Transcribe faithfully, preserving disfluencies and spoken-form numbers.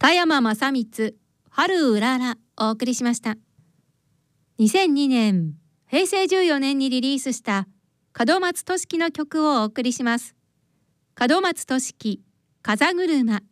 田山正光、春うららお送りしました。にせんにねん、へいせいじゅうよねんにリリースした門松俊樹の曲をお送りします。門松俊樹、風車。